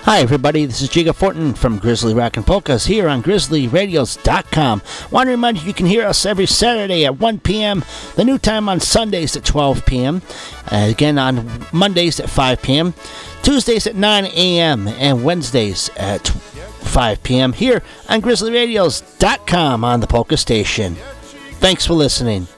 Hi, everybody. This is Jiga Fortin from Grizzly Rock and Polkas here on GrizzlyRadios.com. Want to remind you can hear us every Saturday at 1 p.m., the new time on Sundays at 12 p.m., again on Mondays at 5 p.m., Tuesdays at 9 a.m., and Wednesdays at 5 p.m. here on GrizzlyRadios.com on the Polka Station. Thanks for listening.